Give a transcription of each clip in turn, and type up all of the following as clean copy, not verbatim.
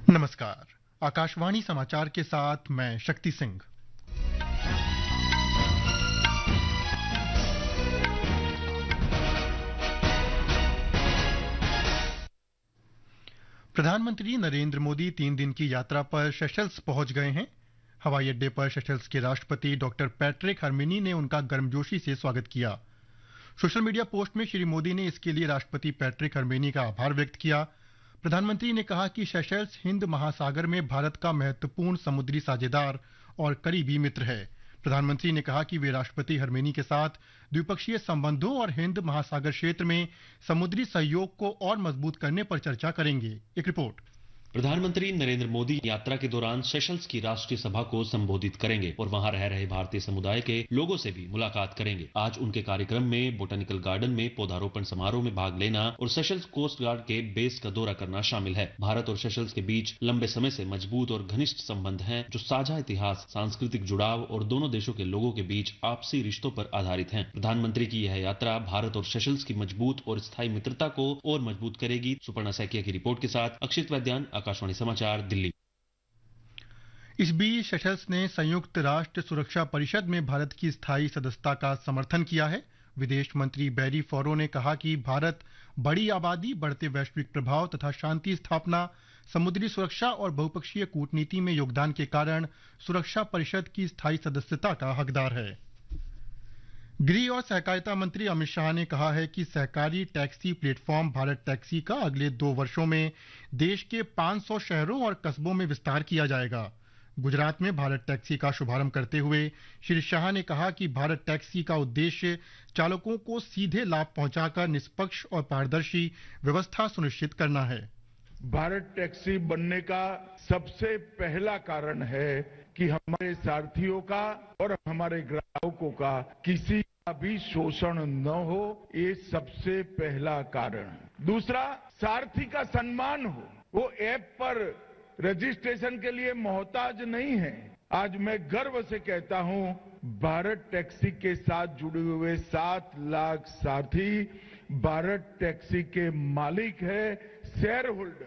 नमस्कार। आकाशवाणी समाचार के साथ मैं शक्ति सिंह। प्रधानमंत्री नरेंद्र मोदी 3 दिन की यात्रा पर सेशल्स पहुंच गए हैं। हवाई अड्डे पर सेशल्स के राष्ट्रपति डॉक्टर पैट्रिक हरमिनी ने उनका गर्मजोशी से स्वागत किया। सोशल मीडिया पोस्ट में श्री मोदी ने इसके लिए राष्ट्रपति पैट्रिक हरमिनी का आभार व्यक्त किया। प्रधानमंत्री ने कहा कि सेशल्स हिंद महासागर में भारत का महत्वपूर्ण समुद्री साझेदार और करीबी मित्र है। प्रधानमंत्री ने कहा कि वे राष्ट्रपति हरमिनी के साथ द्विपक्षीय संबंधों और हिंद महासागर क्षेत्र में समुद्री सहयोग को और मजबूत करने पर चर्चा करेंगे। एक रिपोर्ट। प्रधानमंत्री नरेंद्र मोदी यात्रा के दौरान सेशल्स की राष्ट्रीय सभा को संबोधित करेंगे और वहां रह रहे भारतीय समुदाय के लोगों से भी मुलाकात करेंगे। आज उनके कार्यक्रम में बोटेनिकल गार्डन में पौधारोपण समारोह में भाग लेना और सेशल्स कोस्ट गार्ड के बेस का दौरा करना शामिल है। भारत और सेशल्स के बीच लंबे समय से मजबूत और घनिष्ठ संबंध हैं, जो साझा इतिहास, सांस्कृतिक जुड़ाव और दोनों देशों के लोगों के बीच आपसी रिश्तों पर आधारित है। प्रधानमंत्री की यह यात्रा भारत और सेशल्स की मजबूत और स्थायी मित्रता को और मजबूत करेगी। सुपर्णा सैकिया की रिपोर्ट के साथ अक्षित वैद्यान, आकाशवाणी समाचार, दिल्ली। इस बीच सेशल्स ने संयुक्त राष्ट्र सुरक्षा परिषद में भारत की स्थायी सदस्यता का समर्थन किया है। विदेश मंत्री बैरी फॉरो ने कहा कि भारत बड़ी आबादी, बढ़ते वैश्विक प्रभाव तथा शांति स्थापना, समुद्री सुरक्षा और बहुपक्षीय कूटनीति में योगदान के कारण सुरक्षा परिषद की स्थायी सदस्यता का हकदार है। गृह और सहकारिता मंत्री अमित शाह ने कहा है कि सहकारी टैक्सी प्लेटफॉर्म भारत टैक्सी का अगले 2 वर्षों में देश के 500 शहरों और कस्बों में विस्तार किया जाएगा। गुजरात में भारत टैक्सी का शुभारंभ करते हुए श्री शाह ने कहा कि भारत टैक्सी का उद्देश्य चालकों को सीधे लाभ पहुंचाकर निष्पक्ष और पारदर्शी व्यवस्था सुनिश्चित करना है। भारत टैक्सी बनने का सबसे पहला कारण है कि हमारे सारथियों का और हमारे ग्राहकों का किसी का भी शोषण न हो, ये सबसे पहला कारण। दूसरा, सारथी का सम्मान हो। वो ऐप पर रजिस्ट्रेशन के लिए मोहताज नहीं है। आज मैं गर्व से कहता हूं, भारत टैक्सी के साथ जुड़े हुए 7 लाख साथी भारत टैक्सी के मालिक है, शेयर होल्डर।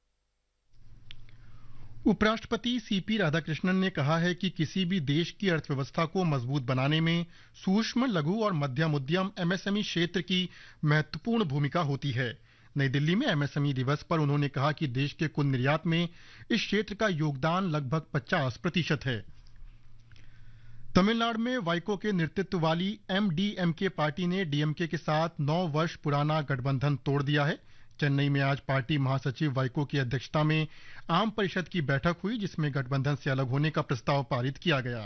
उपराष्ट्रपति सीपी राधाकृष्णन ने कहा है कि किसी भी देश की अर्थव्यवस्था को मजबूत बनाने में सूक्ष्म, लघु और मध्यम उद्यम एमएसएमई क्षेत्र की महत्वपूर्ण भूमिका होती है। नई दिल्ली में एमएसएमई दिवस पर उन्होंने कहा कि देश के कुल निर्यात में इस क्षेत्र का योगदान लगभग 50% है। तमिलनाडु में वाइको के नेतृत्व वाली एमडीएमके पार्टी ने डीएमके के साथ 9 वर्ष पुराना गठबंधन तोड़ दिया है। चेन्नई में आज पार्टी महासचिव वाइको की अध्यक्षता में आम परिषद की बैठक हुई, जिसमें गठबंधन से अलग होने का प्रस्ताव पारित किया गया।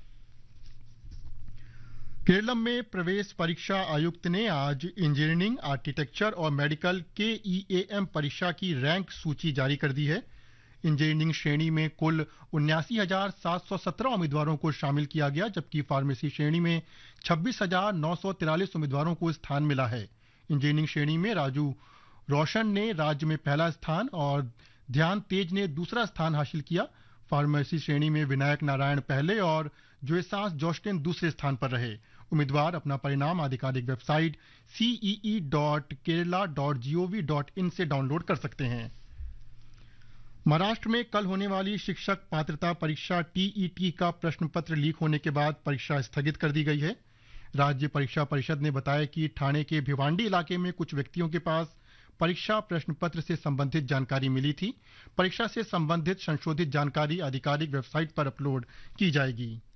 केरलम में प्रवेश परीक्षा आयुक्त ने आज इंजीनियरिंग, आर्किटेक्चर और मेडिकल केईएएम परीक्षा की रैंक सूची जारी कर दी है। इंजीनियरिंग श्रेणी में कुल 79,717 उम्मीदवारों को शामिल किया गया, जबकि फार्मेसी श्रेणी में 26,943 उम्मीदवारों को स्थान मिला है। इंजीनियरिंग श्रेणी में राजू रोशन ने राज्य में पहला स्थान और ध्यान तेज ने दूसरा स्थान हासिल किया। फार्मेसी श्रेणी में विनायक नारायण पहले और जोएसास जोस्टिन दूसरे स्थान पर रहे। उम्मीदवार अपना परिणाम आधिकारिक वेबसाइट cee.kerala.gov.in से डाउनलोड कर सकते हैं। महाराष्ट्र में कल होने वाली शिक्षक पात्रता परीक्षा टीईटी का प्रश्न पत्र लीक होने के बाद परीक्षा स्थगित कर दी गई है। राज्य परीक्षा परिषद ने बताया कि ठाणे के भिवांडी इलाके में कुछ व्यक्तियों के पास परीक्षा प्रश्न पत्र से संबंधित जानकारी मिली थी। परीक्षा से संबंधित संशोधित जानकारी आधिकारिक वेबसाइट पर अपलोड की जाएगी।